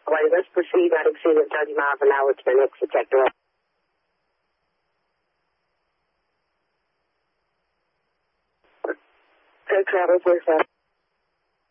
Well, let's proceed at exceeding 30 miles an hour to the next detector. Air travel 47.